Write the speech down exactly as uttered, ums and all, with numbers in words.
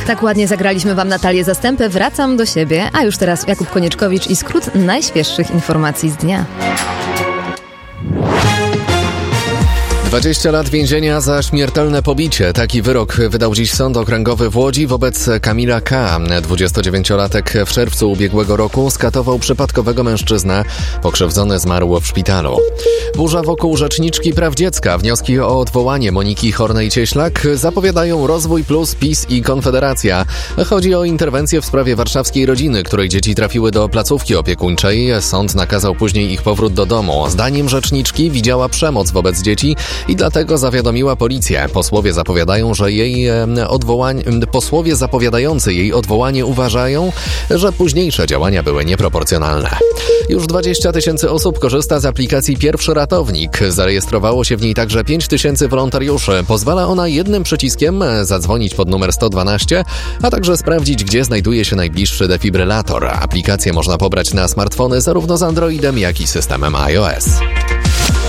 Tak ładnie zagraliśmy Wam Natalię Zastępę. Wracam do siebie, a już teraz Jakub Konieczkowicz i skrót najświeższych informacji z dnia. dwadzieścia lat więzienia za śmiertelne pobicie. Taki wyrok wydał dziś Sąd Okręgowy w Łodzi wobec Kamila K. dwudziestodziewięciolatek w czerwcu ubiegłego roku skatował przypadkowego mężczyznę. Pokrzywdzony zmarł w szpitalu. Burza wokół Rzeczniczki Praw Dziecka. Wnioski o odwołanie Moniki Hornej-Cieślak zapowiadają Rozwój Plus, PiS i Konfederacja. Chodzi o interwencję w sprawie warszawskiej rodziny, której dzieci trafiły do placówki opiekuńczej. Sąd nakazał później ich powrót do domu. Zdaniem rzeczniczki widziała przemoc wobec dzieci i dlatego zawiadomiła policję. Posłowie zapowiadają, że jej odwołanie, posłowie zapowiadający jej odwołanie uważają, że późniejsze działania były nieproporcjonalne. Już dwadzieścia tysięcy osób korzysta z aplikacji Pierwszy Ratownik. Zarejestrowało się w niej także pięć tysięcy wolontariuszy. Pozwala ona jednym przyciskiem zadzwonić pod numer sto dwanaście, a także sprawdzić, gdzie znajduje się najbliższy defibrylator. Aplikację można pobrać na smartfony zarówno z Androidem, jak i systemem iOS.